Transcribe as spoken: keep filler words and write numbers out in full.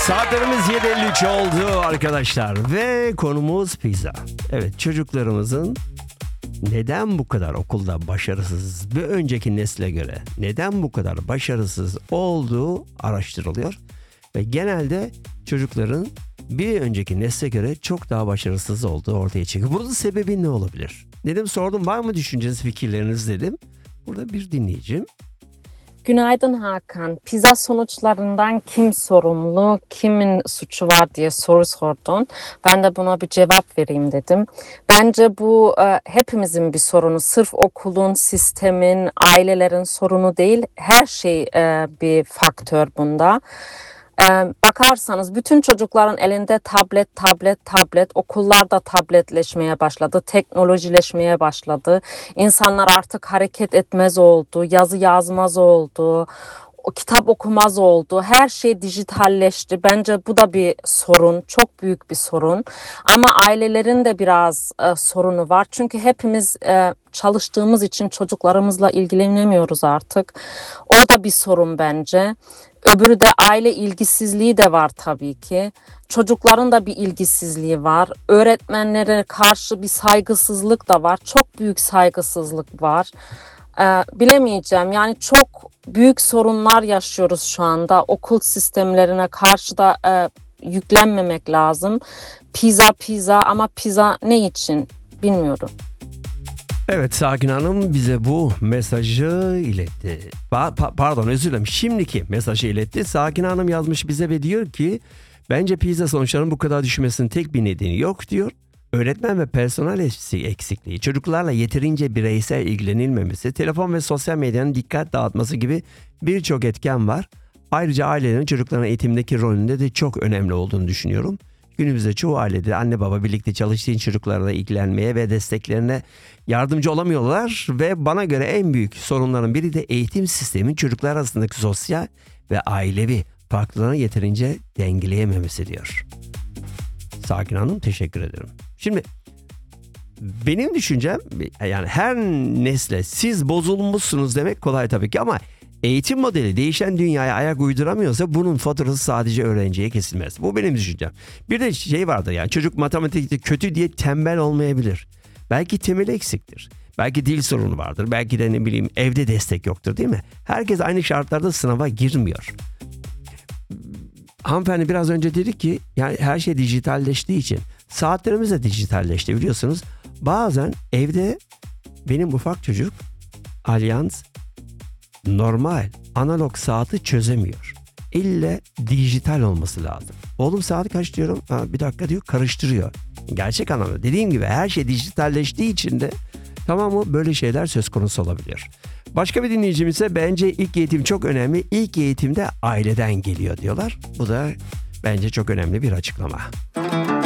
Saatlerimiz yedi elli üç oldu arkadaşlar ve konumuz pizza. Evet, çocuklarımızın neden bu kadar okulda başarısız, bir önceki nesle göre neden bu kadar başarısız olduğu araştırılıyor. Ve genelde çocukların bir önceki nesle göre çok daha başarısız olduğu ortaya çıkıyor. Bunun sebebi ne olabilir? Dedim, sordum, var mı düşünceniz, fikirleriniz dedim. Burada bir dinleyicim. Günaydın Hakan. Pizza sonuçlarından kim sorumlu, kimin suçu var diye soru sordun. Ben de buna bir cevap vereyim dedim. Bence bu e, hepimizin bir sorunu. Sırf okulun, sistemin, ailelerin sorunu değil. Her şey e, bir faktör bunda. Ee, bakarsanız bütün çocukların elinde tablet, tablet, tablet. Okullar da tabletleşmeye başladı, teknolojileşmeye başladı. İnsanlar artık hareket etmez oldu, yazı yazmaz oldu, o kitap okumaz oldu. Her şey dijitalleşti. Bence bu da bir sorun, çok büyük bir sorun. Ama ailelerin de biraz e, sorunu var. Çünkü hepimiz e, çalıştığımız için çocuklarımızla ilgilenemiyoruz artık. O da bir sorun bence. Öbürü de aile ilgisizliği de var tabii ki. Çocukların da bir ilgisizliği var. Öğretmenlere karşı bir saygısızlık da var. Çok büyük saygısızlık var. Ee, bilemeyeceğim. Yani çok büyük sorunlar yaşıyoruz şu anda. Okul sistemlerine karşı da e, yüklenmemek lazım. Pizza pizza ama pizza ne için bilmiyorum. Evet, Sakin Hanım bize bu mesajı iletti. Pa- pa- pardon özür dilerim. Şimdiki mesajı iletti. Sakin Hanım yazmış bize ve diyor ki bence pizza sonuçlarının bu kadar düşmesinin tek bir nedeni yok diyor. Öğretmen ve personel eksikliği, çocuklarla yeterince bireysel ilgilenilmemesi, telefon ve sosyal medyanın dikkat dağıtması gibi birçok etken var. Ayrıca ailelerin çocukların eğitimdeki rolünde de çok önemli olduğunu düşünüyorum. Günümüzde çoğu ailede anne baba birlikte çalıştığı çocuklarla ilgilenmeye ve desteklerine yardımcı olamıyorlar ve bana göre en büyük sorunların biri de eğitim sistemin çocuklar arasındaki sosyal ve ailevi farklılığını yeterince dengeleyememesi diyor. Sakin Hanım, teşekkür ederim. Şimdi benim düşüncem, yani her nesle siz bozulmuşsunuz demek kolay tabii ki ama eğitim modeli değişen dünyaya ayak uyduramıyorsa bunun faturası sadece öğrenciye kesilmez. Bu benim düşüncem. Bir de şey vardır, yani çocuk matematikte kötü diye tembel olmayabilir. Belki temeli eksiktir. Belki dil sorunu vardır. Belki de ne bileyim evde destek yoktur, değil mi? Herkes aynı şartlarda sınava girmiyor. Hanımefendi biraz önce dedi ki yani her şey dijitalleştiği için saatlerimiz de dijitalleşti biliyorsunuz. Bazen evde benim ufak çocuk Allianz normal analog saati çözemiyor. İlle dijital olması lazım. Oğlum saat kaç diyorum? Ha, bir dakika diyor, karıştırıyor. Gerçek anlamda dediğim gibi her şey dijitalleştiği için de tamam mı, böyle şeyler söz konusu olabilir. Başka bir dinleyicimiz ise bence ilk eğitim çok önemli. İlk eğitim de aileden geliyor diyorlar. Bu da bence çok önemli bir açıklama.